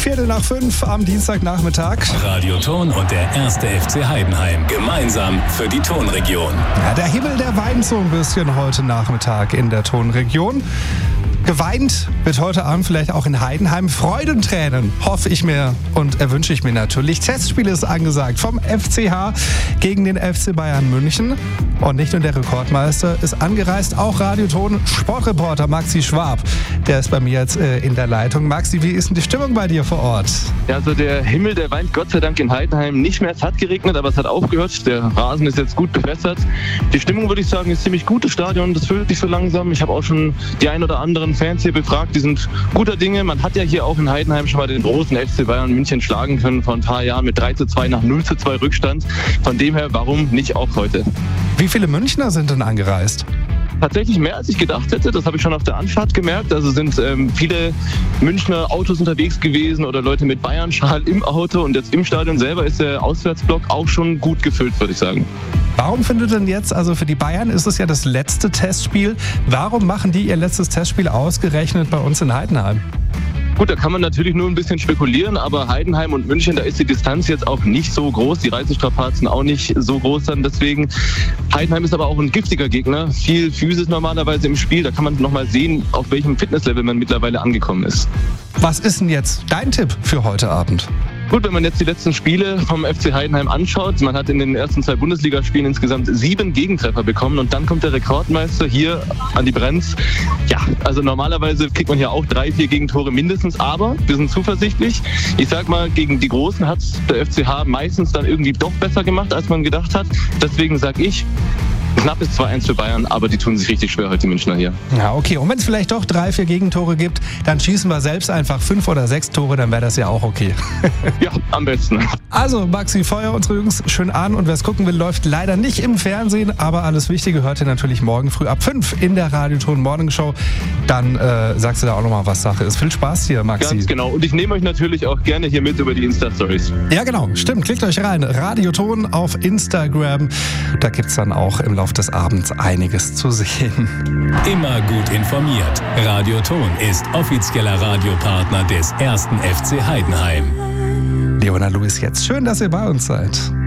4:45 am Dienstagnachmittag. Radioton und der 1. FC Heidenheim gemeinsam für die Tonregion. Ja, der Himmel, der weint so ein bisschen heute Nachmittag in der Tonregion. Geweint wird heute Abend vielleicht auch in Heidenheim. Freudentränen hoffe ich mir und erwünsche ich mir natürlich. Testspiel ist angesagt vom FCH gegen den FC Bayern München. Und nicht nur der Rekordmeister ist angereist, auch Radioton Sportreporter Maxi Schwab. Der ist bei mir jetzt in der Leitung. Maxi, wie ist denn die Stimmung bei dir vor Ort? Ja, also der Himmel, der weint Gott sei Dank in Heidenheim nicht mehr. Es hat geregnet, aber es hat aufgehört. Der Rasen ist jetzt gut bewässert. Die Stimmung, würde ich sagen, ist ziemlich gut. Das Stadion, das füllt sich so langsam. Ich habe auch schon die ein oder anderen Fans hier befragt, die sind guter Dinge. Man hat ja hier auch in Heidenheim schon mal den großen FC Bayern München schlagen können vor ein paar Jahren mit 3:2 nach 0:2 Rückstand. Von dem her, warum nicht auch heute? Wie viele Münchner sind denn angereist? Tatsächlich mehr, als ich gedacht hätte. Das habe ich schon auf der Anfahrt gemerkt. Also sind viele Münchner Autos unterwegs gewesen oder Leute mit Bayern-Schal im Auto. Und jetzt im Stadion selber ist der Auswärtsblock auch schon gut gefüllt, würde ich sagen. Warum findet denn jetzt, also für die Bayern ist es ja das letzte Testspiel, warum machen die ihr letztes Testspiel ausgerechnet bei uns in Heidenheim? Gut, da kann man natürlich nur ein bisschen spekulieren, aber Heidenheim und München, da ist die Distanz jetzt auch nicht so groß, die Reisestrapazen auch nicht so groß dann deswegen. Heidenheim ist aber auch ein giftiger Gegner, viel Physis normalerweise im Spiel, da kann man nochmal sehen, auf welchem Fitnesslevel man mittlerweile angekommen ist. Was ist denn jetzt dein Tipp für heute Abend? Gut, wenn man jetzt die letzten Spiele vom FC Heidenheim anschaut, man hat in den ersten 2 Bundesligaspielen insgesamt 7 Gegentreffer bekommen und dann kommt der Rekordmeister hier an die Brenz. Ja, also normalerweise kriegt man hier auch 3-4 Gegentore mindestens, aber wir sind zuversichtlich. Ich sag mal, gegen die Großen hat der FCH meistens dann irgendwie doch besser gemacht, als man gedacht hat. Deswegen sag ich, knappes 2-1 für Bayern, aber die tun sich richtig schwer heute, die Münchner hier. Ja, okay. Und wenn es vielleicht doch 3-4 Gegentore gibt, dann schießen wir selbst einfach 5 oder 6 Tore, dann wäre das ja auch okay. Ja, am besten. Also, Maxi, feuer unsere Jungs schön an und wer es gucken will, läuft leider nicht im Fernsehen, aber alles Wichtige hört ihr natürlich morgen früh ab 5 in der Radioton Morning Show. Dann sagst du da auch nochmal, was Sache ist. Viel Spaß hier, Maxi. Ganz genau. Und ich nehme euch natürlich auch gerne hier mit über die Insta-Stories. Ja, genau. Stimmt. Klickt euch rein. Radioton auf Instagram. Da gibt es dann auch im Laufe des Abends einiges zu sehen. Immer gut informiert. Radioton ist offizieller Radiopartner des 1. FC Heidenheim. Leona Lewis jetzt. Schön, dass ihr bei uns seid.